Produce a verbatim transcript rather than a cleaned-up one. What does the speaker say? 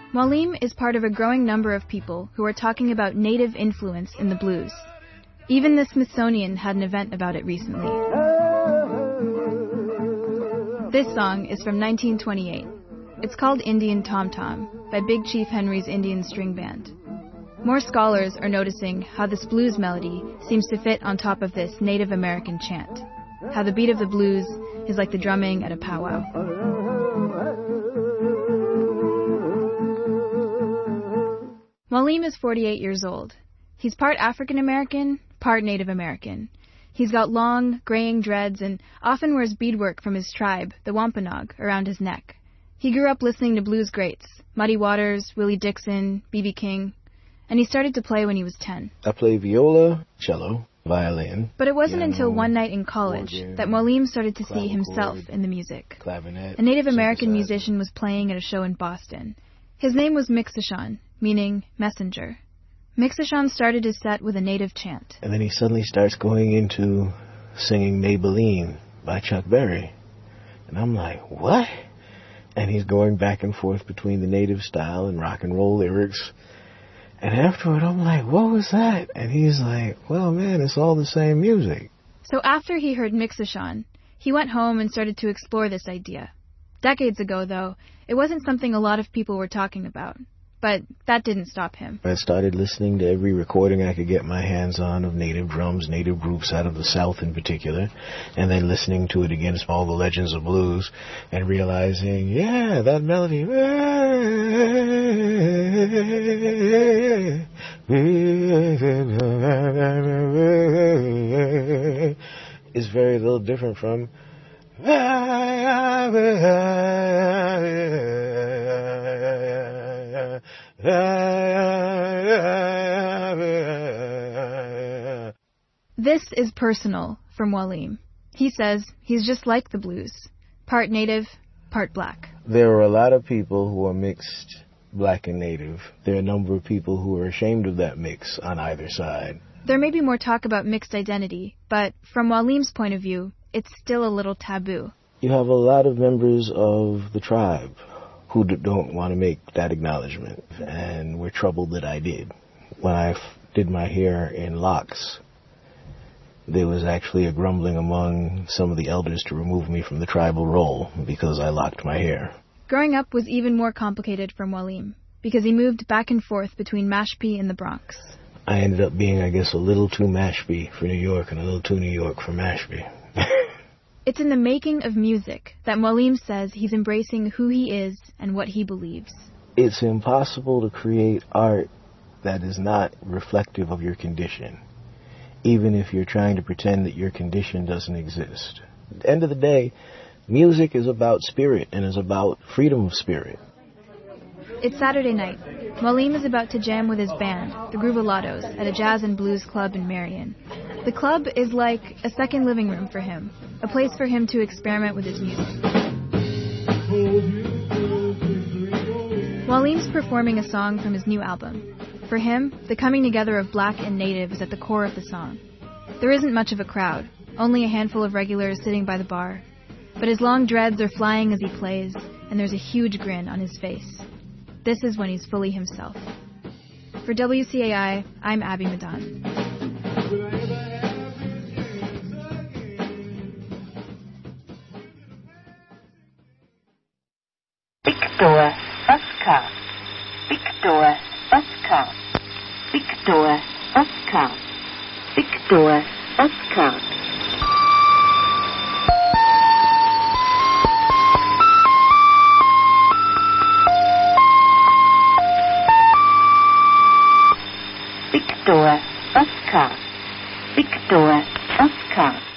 Mawleem is part of a growing number of people who are talking about native influence in the blues. Even the Smithsonian had an event about it recently. This song is from nineteen twenty-eight. It's called Indian Tom Tom by Big Chief Henry's Indian String Band. More scholars are noticing how this blues melody seems to fit on top of this Native American chant, how the beat of the blues is like the drumming at a powwow. Mawleem is forty-eight years old. He's part African American, part Native American. He's got long, graying dreads and often wears beadwork from his tribe, the Wampanoag, around his neck. He grew up listening to blues greats, Muddy Waters, Willie Dixon, B B King, and he started to play when he was ten. I play viola, cello, violin. But it wasn't piano, until one night in college organ, that Mawleem started to see himself in the music. Clavinet, a Native American musician was playing at a show in Boston. His name was Mixashan, meaning messenger. Mixashan started his set with a native chant. And then he suddenly starts going into singing Maybelline by Chuck Berry. And I'm like, what? And he's going back and forth between the native style and rock and roll lyrics. And afterward, I'm like, what was that? And he's like, well, man, it's all the same music. So after he heard Mixashan, he went home and started to explore this idea. Decades ago, though, it wasn't something a lot of people were talking about. But that didn't stop him. I started listening to every recording I could get my hands on of native drums, native groups out of the South in particular, and then listening to it against all the legends of blues and realizing, yeah, that melody is very little different from This is personal from Mawleem. He says he's just like the blues, part native, part black. There are a lot of people who are mixed black and native. There are a number of people who are ashamed of that mix on either side. There may be more talk about mixed identity, but from Mawleem's point of view, it's still a little taboo. You have a lot of members of the tribe who don't want to make that acknowledgement, and were troubled that I did. When I f- did my hair in locks, there was actually a grumbling among some of the elders to remove me from the tribal role because I locked my hair. Growing up was even more complicated for Mawleem, because he moved back and forth between Mashpee and the Bronx. I ended up being, I guess, a little too Mashpee for New York and a little too New York for Mashpee. It's in the making of music that Mawleem says he's embracing who he is and what he believes. It's impossible to create art that is not reflective of your condition, even if you're trying to pretend that your condition doesn't exist. At the end of the day, music is about spirit and is about freedom of spirit. It's Saturday night. Mawleem is about to jam with his band, the Groovalados, at a jazz and blues club in Marion. The club is like a second living room for him, a place for him to experiment with his music. Mawleem's performing a song from his new album. For him, the coming together of black and native is at the core of the song. There isn't much of a crowd, only a handful of regulars sitting by the bar. But his long dreads are flying as he plays, and there's a huge grin on his face. This is when he's fully himself. For W C A I, I'm Abby Madan. Victor Oscar. Victor Oscar. Victor Oscar. Victor Oscar. Victor Oscar. Victor Oscar.